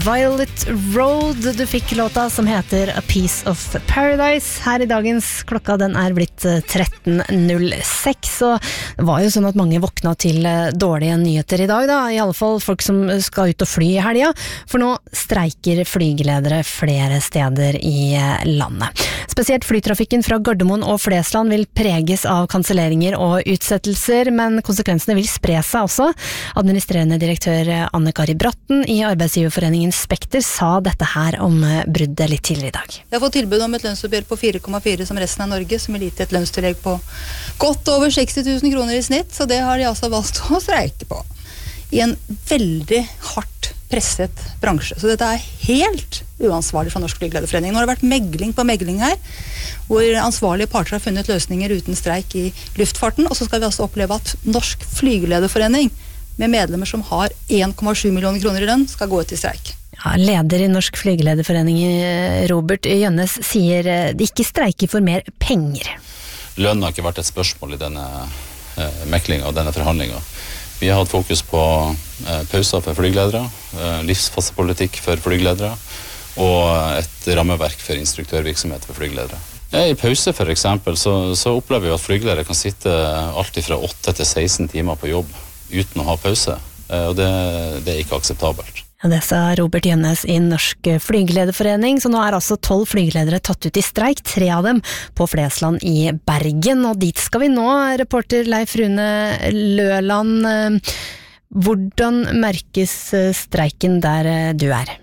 Violet Road. Du fikk låta som heter A Piece of Paradise. Her i dagens klokka, den blitt 13.06, og det var jo sånn at mange våkna til dårlige nyheter i dag da, i alle fall folk som skal ut og fly i helga, for nå streiker flygeledere flere steder i landet. Spesielt flytrafikken fra Gardermoen og Flesland vil preges av kanselleringer og utsettelser, men konsekvensene vil spre seg også. Administrerende direktør Anne Kari Bratten i Arbeidsgiverforeningen Spekter sa dette her om bruddet litt tidligere i dag. Jeg har fått tilbud om et lønnsoppgjør på 4,4 som resten av Norge, som vil gi til et lønnstillegg på godt over 60 000 kroner i snitt, så det har de altså valgt å streike på. I en veldig hardt presset bransje. Så dette helt uansvarlig fra Norsk Flygelederforening. Nå har det vært megling på megling her, hvor ansvarlige parter har funnet løsninger uten streik i luftfarten, og så skal vi altså oppleve at Norsk Flygelederforening med medlemmer som har 1,7 millioner kroner i lønn, skal gå ut i streik. Ja, leder i Norsk Flygelederforening, Robert Jønnes, sier de ikke streiker for mer penger. Lønn har ikke vært et spørsmål i denne meklingen og denne forhandlingen. Vi har hatt fokus på pauser for flygeledere, livsfaste politikk for flygeledere og et rammeverk for instruktørvirksomhet for flygeledere. I pause for eksempel så opplever vi at flygeledere kan sitte alt fra 8 til 16 timer på jobb uten å ha pause, og det ikke akseptabelt. Ja, det sa Robert Jønnes i Norsk Flygelederforening, så nå altså 12 flygeledere tatt ut i streik, 3 av dem på Flesland i Bergen, og dit skal vi nå, reporter Leif Rune Løland. Hvordan merkes streiken der du er?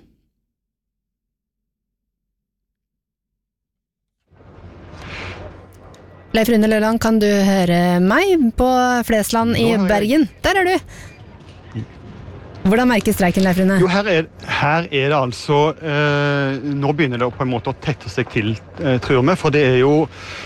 Leif Rune Løland, kan du høre meg på Flesland i Bergen? Der du! Hvordan merkes streiken, Leif Rune? Jo, her er det altså, nå begynner det på en måte å tette seg til, tror vi, for det jo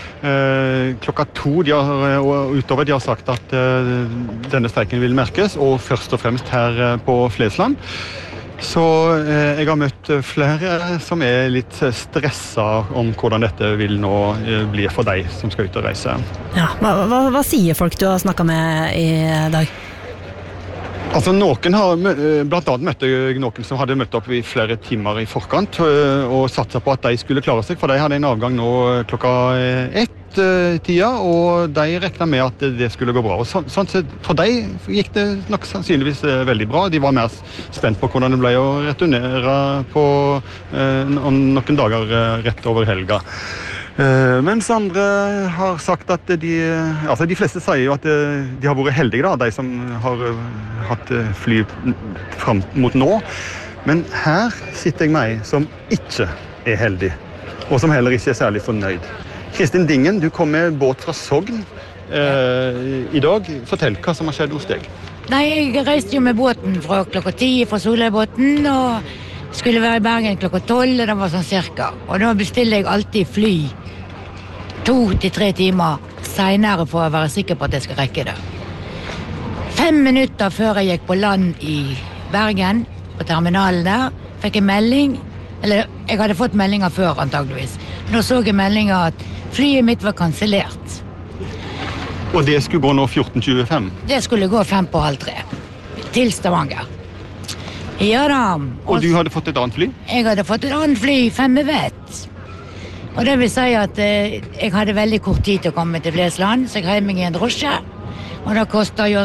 klokka 2 og utover de har sagt at denne streiken vil merkes, og først og fremst her på Flesland. Så jeg har møtt flere som litt stresset om hvordan dette vil nå bli for deg som skal ut og reise. Ja, hva sier folk du har snakket med i dag? Altså, noen har, blant annet møtte jeg noen som hadde møtt opp i flere timer i forkant og satset på at de skulle klare seg, for de hadde en avgang nå klokka 1-tida, og de regnet med at det skulle gå bra. Og sånn sett, for de gikk det nok sannsynligvis veldig bra. De var mer spent på hvordan det ble å returnere på om noen dager rett over helga. Mens andre har sagt at de fleste sier jo at de har vært heldige da, de som har hatt fly frem mot nå. Men her sitter jeg med som ikke heldig, og som heller ikke særlig fornøyd. Kristin Dingen, du kom med båt fra Sogn i dag. Fortell hva som har skjedd hos deg. Nei, jeg reiste jo med båten fra klokka 10 fra Solheibåten, og skulle være i Bergen klokka 12, og det var sånn cirka. Og da bestiller jeg alltid fly 2 til 3 timer senere for å være sikker på at jeg skal rekke det. 5 minutter før jeg gikk på land i Bergen, på terminalen der, fikk jeg melding, eller jeg hadde fått meldinger før antageligvis. Nå så jeg meldinger at flyet mitt var kansellert. Og det skulle gå nå 14.25? Det skulle gå 2:55 til Stavanger. Ja da. Og du hadde fått et annet fly? Jeg hadde fått et annet fly, 5 vet. Og det vil si at jeg hadde veldig kort tid til å komme til Flesland, så jeg hadde meg i en drosje. Og det kostet jo